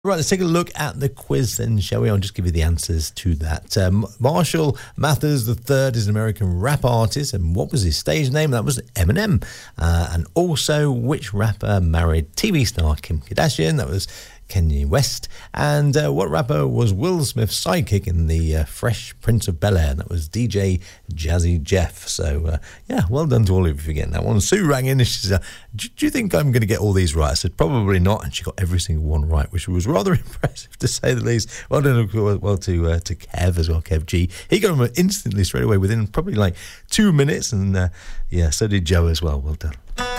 Right, let's take a look at the quiz then, shall we? I'll just give you the answers to that. Marshall Mathers III is an American rap artist, and what was his stage name? That was Eminem. And also, which rapper married TV star Kim Kardashian? That was Kanye West. And what rapper was Will Smith's sidekick in the Fresh Prince of Bel-Air? That was DJ Jazzy Jeff. So, yeah, well done to all of you for getting that one. Sue rang in and she said, do you think I'm going to get all these right? I said, probably not. And she got every single one right, which was rather impressive, to say the least. Well done to Kev as well, Kev G. He got them instantly, straight away, within probably like 2 minutes. And, yeah, so did Joe as well. Well done.